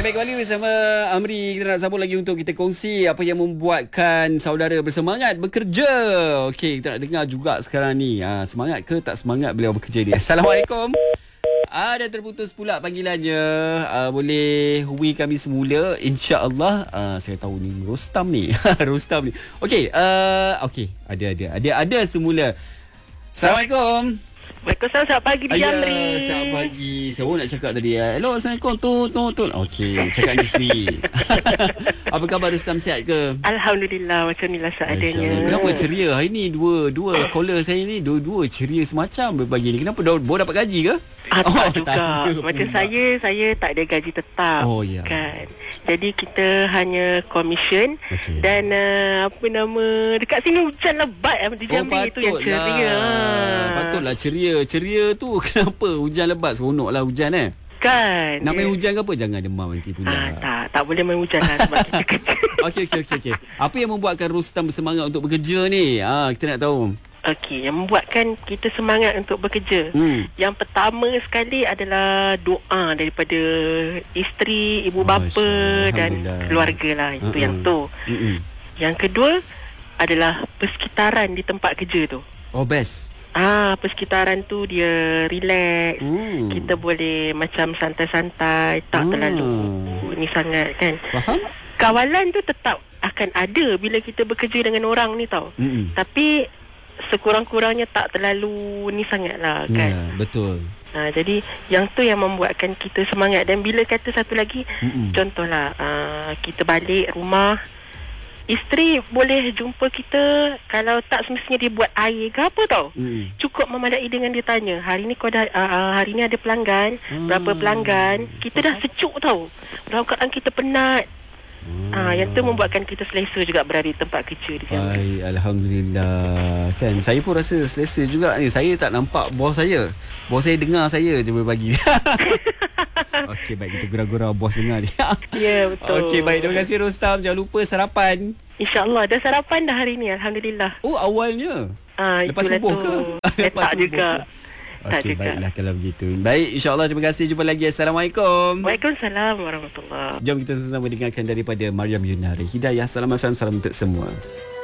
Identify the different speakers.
Speaker 1: baik kembali bersama Amri. Kita nak sambung lagi untuk kita kongsi apa yang membuatkan saudara bersemangat bekerja. Okey, kita nak dengar juga sekarang ni. Semangat ke tak semangat beliau bekerja ni. Assalamualaikum. Dah terputus pula panggilannya. Boleh hubungi kami semula, insya-Allah. Saya tahu ni Rostam ni. Rostam ni. Okey, ada semula. Assalamualaikum.
Speaker 2: Waalaikumsalam, selamat pagi di Jamri.
Speaker 1: Selamat pagi. Saya pun nak cakap tadi. Hello, Assalamualaikum. Tun. Okey, cakap ni sendiri. Apa khabar Rustam, sihat ke?
Speaker 2: Alhamdulillah, macam inilah seadanya.
Speaker 1: Kenapa ceria hari ni? Dua caller saya ni, dua ceria semacam berbagi ni. Kenapa? Baru dapat gaji ke?
Speaker 2: Tak juga. Macam saya tak ada gaji tetap.
Speaker 1: Ya.
Speaker 2: Kan. Jadi kita hanya komisen.
Speaker 1: Okay.
Speaker 2: Dan dekat sini hujan lebat di Jambi, itu yang ceria.
Speaker 1: Patutlah ceria. Ceria tu kenapa hujan lebat? Seronok lah hujan
Speaker 2: Kan.
Speaker 1: Nak main hujan ke apa? Jangan demam nanti pula.
Speaker 2: Tak boleh main hujan lah sebab kita kerja.
Speaker 1: Okey. Apa yang membuatkan Rustam bersemangat untuk bekerja ni? Kita nak tahu.
Speaker 2: Okey, yang membuatkan kita semangat untuk bekerja. Yang pertama sekali adalah doa daripada isteri, ibu bapa dan keluarga lah. Itu yang tu. Yang kedua adalah persekitaran di tempat kerja tu.
Speaker 1: Oh, best.
Speaker 2: Persekitaran tu dia relax. Kita boleh macam santai-santai, tak terlalu ni sangat kan.
Speaker 1: Faham?
Speaker 2: Kawalan tu tetap akan ada bila kita bekerja dengan orang ni tau. Tapi sekurang-kurangnya tak terlalu ni sangat lah kan.
Speaker 1: Ya, betul.
Speaker 2: Jadi yang tu yang membuatkan kita semangat. Dan bila kata satu lagi, contohlah kita balik rumah, isteri boleh jumpa kita. Kalau tak semestinya dia buat air ke apa tau, cukup memadai dengan dia tanya, hari ni kau dah hari ni ada pelanggan, berapa pelanggan. Kita dah sejuk tau, dalam keadaan kita penat. Yang tu membuatkan kita selesa juga berada di tempat kerja di sana.
Speaker 1: Baik, Alhamdulillah. Kan, saya pun rasa selesa juga ni. Saya tak nampak bos saya. Bos saya dengar saya je berbagi. Okey, baik, kita gurau-gurau bos dengar ni.
Speaker 2: Ya, betul.
Speaker 1: Okey, baik, terima kasih Rustam. Jangan lupa sarapan.
Speaker 2: InsyaAllah, dah sarapan dah hari ni, Alhamdulillah.
Speaker 1: Oh, awalnya lepas subuh ke?
Speaker 2: Tak juga.
Speaker 1: Okey, baiklah kalau begitu. Baik, insyaAllah, terima kasih. Jumpa lagi. Assalamualaikum.
Speaker 2: Waalaikumsalam warahmatullahi.
Speaker 1: Jom kita sama-sama dengarkan daripada Mariam Yunari. Hidayah, salam FM, salam untuk semua.